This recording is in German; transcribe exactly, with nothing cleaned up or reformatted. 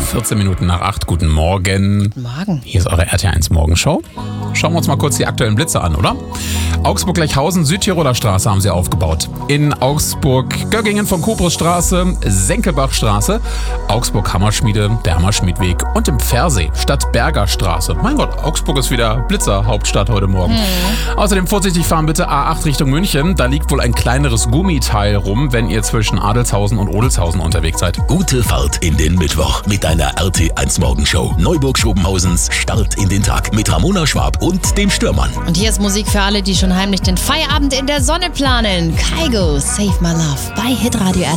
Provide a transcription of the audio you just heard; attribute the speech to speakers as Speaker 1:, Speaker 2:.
Speaker 1: vierzehn Minuten nach acht. Guten Morgen.
Speaker 2: Guten Morgen.
Speaker 1: Hier ist eure R T eins Morgenshow. Schauen wir uns mal kurz die aktuellen Blitze an, oder? Augsburg-Lechhausen, Südtiroler Straße haben sie aufgebaut. In Augsburg-Göggingen von Kobrusstraße, Senckelbachstraße, Augsburg-Hammerschmiede, der Hammerschmiedweg und im Pfersee, Stadtberger Straße. Mein Gott, Augsburg ist wieder Blitzer-Hauptstadt heute Morgen. Hm. Außerdem vorsichtig fahren bitte A acht Richtung München. Da liegt wohl ein kleineres Gummiteil rum, wenn ihr zwischen Adelshausen und Odelshausen unterwegs seid.
Speaker 3: Gute Fahrt in den Mittwoch mit deiner R T eins Morgenshow. Neuburg-Schobenhausens Start in den Tag mit Ramona Schwab und dem Stürmann.
Speaker 2: Und hier ist Musik für alle, die schon heimlich den Feierabend in der Sonne planen. Kygo, Save My Love bei Hitradio R T.